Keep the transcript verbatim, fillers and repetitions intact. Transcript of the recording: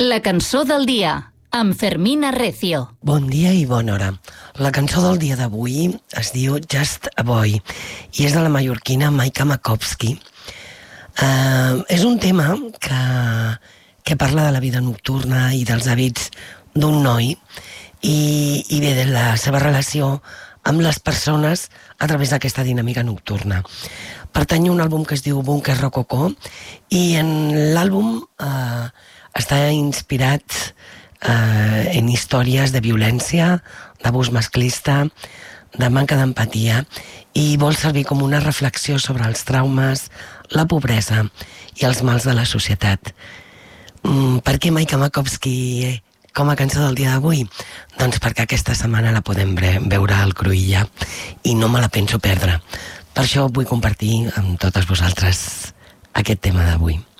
La cançó del dia, amb Fermín Arrecio. Bon dia i bona hora. La cançó del dia d'avui es diu Just a Boy i és de la mallorquina Maika Makovsky. Uh, és un tema que, que parla de la vida nocturna i dels hàbits d'un noi i, i bé, de la seva relació amb les persones a través d'aquesta dinàmica nocturna. Pertany a un àlbum que es diu Bunker Rococó i en l'àlbum uh, està inspirat uh, en històries de violència, d'abús masclista, de manca d'empatia, i vol servir com una reflexió sobre els traumes, la pobresa i els mals de la societat. Mm, per què Maika Makovsky com a cançó del dia d'avui? Doncs perquè aquesta setmana la podem veure al Cruïlla i no me la penso perdre. Per això vull compartir amb totes vosaltres aquest tema d'avui.